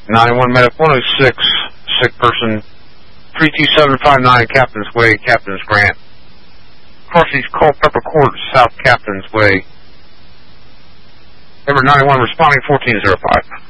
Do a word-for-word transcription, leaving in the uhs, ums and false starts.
ninety-one Medic one oh six, sick person, three two seven five nine Captain's Way, Captain's Grant. Crossings Culpeper Court, South Captain's Way. Number ninety-one responding fourteen oh five.